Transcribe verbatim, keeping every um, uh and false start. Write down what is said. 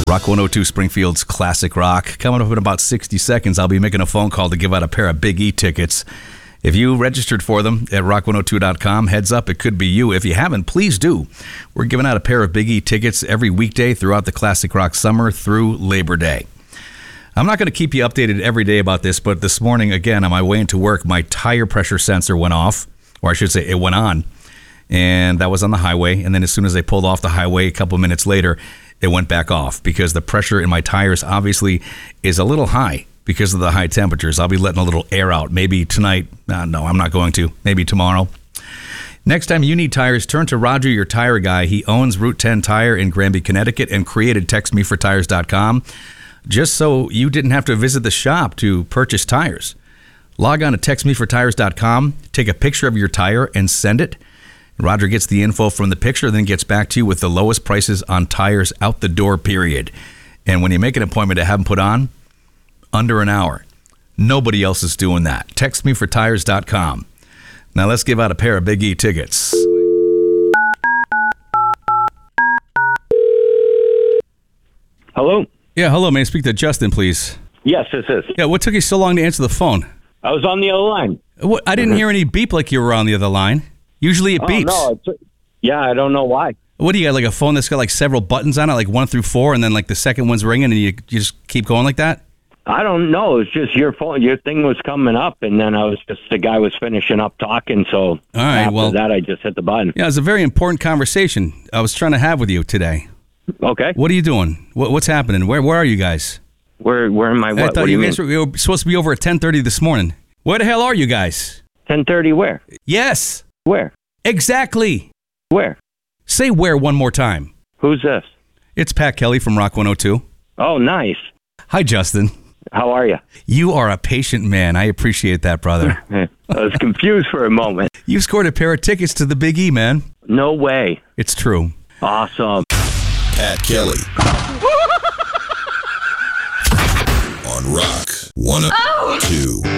Rock one oh two Springfield's Classic Rock. Coming up in about sixty seconds, I'll be making a phone call to give out a pair of Big E tickets. If you registered for them at rock one oh two dot com, heads up, it could be you. If you haven't, please do. We're giving out a pair of Big E tickets every weekday throughout the Classic Rock summer through Labor Day. I'm not going to keep you updated every day about this, but this morning, again, on my way into work, my tire pressure sensor went off, or I should say it went on, and that was on the highway. And then as soon as I pulled off the highway a couple minutes later, it went back off because the pressure in my tires obviously is a little high because of the high temperatures. I'll be letting a little air out. Maybe tonight. Uh, no, I'm not going to. Maybe tomorrow. Next time you need tires, turn to Roger, your tire guy. He owns Route ten Tire in Granby, Connecticut, and created text me for tires dot com just so you didn't have to visit the shop to purchase tires. Log on to text me for tires dot com, take a picture of your tire, and send it. Roger gets the info from the picture, then gets back to you with the lowest prices on tires out the door, period. And when you make an appointment to have them put on, under an hour. Nobody else is doing that. text me for tires dot com. Now let's give out a pair of Big E tickets. Hello? Yeah, hello. May I speak to Justin, please? Yes, this is. Yeah, what took you so long to answer the phone? I was on the other line. What, I didn't hear any beep like you were on the other line. Usually it beeps. Oh, no, it's, yeah, I don't know why. What do you got, like a phone that's got like several buttons on it, like one through four, and then like the second one's ringing and you, you just keep going like that? I don't know. It's just your phone. Your thing was coming up, and then I was just, the guy was finishing up talking, so All right, after well, that I just hit the button. Yeah, it was a very important conversation I was trying to have with you today. Okay. What are you doing? What, what's happening? Where where are you guys? Where, where am I? What, I thought what do you you guys mean? were, you were supposed to be over at ten thirty this morning. Where the hell are you guys? ten thirty where? Yes. Where? Exactly. Where? Say where one more time. Who's this? It's Pat Kelly from Rock one oh two. Oh, nice. Hi, Justin. How are you? You are a patient man. I appreciate that, brother. I was confused for a moment. You scored a pair of tickets to the Big E, man. No way. It's true. Awesome. Pat Kelly. On Rock one oh two.